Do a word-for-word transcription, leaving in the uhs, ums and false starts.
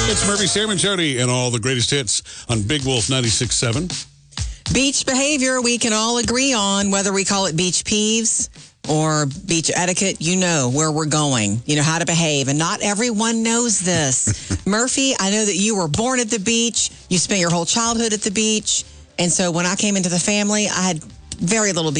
It's Murphy, Sam, and Jody, and all the greatest hits on Big Wolf ninety-six point seven. Beach behavior we can all agree on, whether we call it beach peeves or beach etiquette. You know where we're going. You know how to behave, and not everyone knows this. Murphy, I know that you were born at the beach. You spent your whole childhood at the beach. And so when I came into the family, I had very little